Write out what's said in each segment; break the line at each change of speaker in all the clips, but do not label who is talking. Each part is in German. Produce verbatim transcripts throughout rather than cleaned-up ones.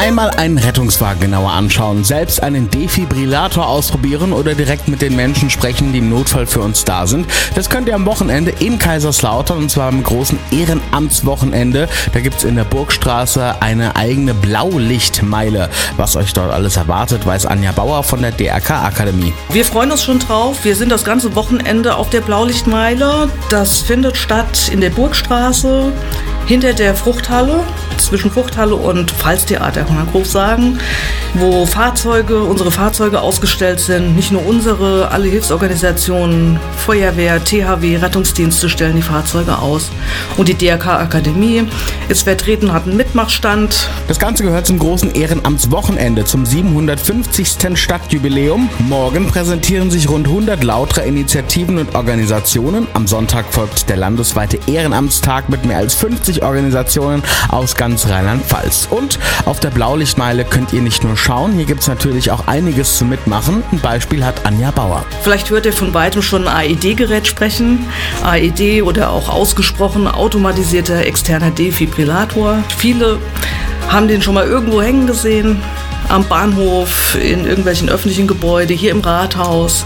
Einmal einen Rettungswagen genauer anschauen, selbst einen Defibrillator ausprobieren oder direkt mit den Menschen sprechen, die im Notfall für uns da sind. Das könnt ihr am Wochenende in Kaiserslautern, und zwar am großen Ehrenamtswochenende. Da gibt's in der Burgstraße eine eigene Blaulichtmeile. Was euch dort alles erwartet, weiß Anja Bauer von der D R K-Akademie.
Wir freuen uns schon drauf. Wir sind das ganze Wochenende auf der Blaulichtmeile. Das findet statt in der Burgstraße, hinter der Fruchthalle, zwischen Fruchthalle und Pfalztheater, kann man grob sagen, wo Fahrzeuge, unsere Fahrzeuge ausgestellt sind. Nicht nur unsere, alle Hilfsorganisationen, Feuerwehr, T H W, Rettungsdienste stellen die Fahrzeuge aus. Und die D R K-Akademie ist vertreten, hat einen Mitmachstand.
Das Ganze gehört zum großen Ehrenamtswochenende, zum siebenhundertfünfzigsten Stadtjubiläum. Morgen präsentieren sich rund hundert lautere Initiativen und Organisationen. Am Sonntag folgt der landesweite Ehrenamtstag mit mehr als fünfzig Organisationen aus ganz Rheinland-Pfalz. Und auf der Blaulichtmeile könnt ihr nicht nur schauen, hier gibt es natürlich auch einiges zu mitmachen. Ein Beispiel hat Anja Bauer.
Vielleicht hört ihr von weitem schon ein A E D-Gerät sprechen. A E D oder auch ausgesprochen automatisierter externer Defibrillator. Viele haben den schon mal irgendwo hängen gesehen. Am Bahnhof, in irgendwelchen öffentlichen Gebäuden, hier im Rathaus.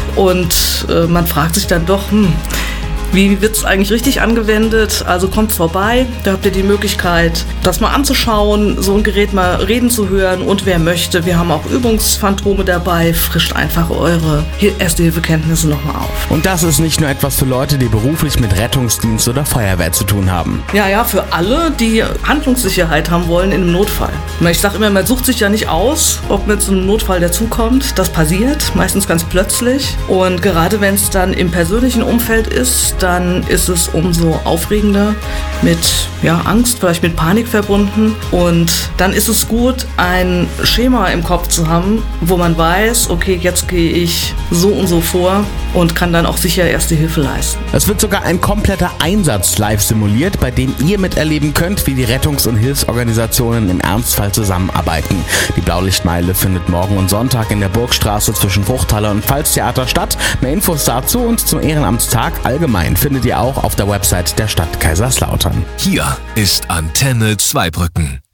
Und äh, man fragt sich dann doch, hm, wie wird es eigentlich richtig angewendet? Also kommt vorbei, da habt ihr die Möglichkeit, das mal anzuschauen, so ein Gerät mal reden zu hören, und wer möchte, wir haben auch Übungsphantome dabei, frischt einfach eure Erste-Hilfe-Kenntnisse nochmal auf.
Und das ist nicht nur etwas für Leute, die beruflich mit Rettungsdienst oder Feuerwehr zu tun haben.
Ja, ja, für alle, die Handlungssicherheit haben wollen in einem Notfall. Ich sage immer, man sucht sich ja nicht aus, ob mit so einem Notfall dazukommt. Das passiert, meistens ganz plötzlich. Und gerade wenn es dann im persönlichen Umfeld ist, dann ist es umso aufregender, mit ja, Angst, vielleicht mit Panik verbunden. Und dann ist es gut, ein Schema im Kopf zu haben, wo man weiß, okay, jetzt gehe ich so und so vor und kann dann auch sicher Erste Hilfe leisten.
Es wird sogar ein kompletter Einsatz live simuliert, bei dem ihr miterleben könnt, wie die Rettungs- und Hilfsorganisationen im Ernstfall zusammenarbeiten. Die Blaulichtmeile findet morgen und Sonntag in der Burgstraße zwischen Fruchthalle und Pfalztheater statt. Mehr Infos dazu und zum Ehrenamtstag allgemein findet ihr auch auf der Website der Stadt Kaiserslautern.
Hier ist Antenne Zweibrücken.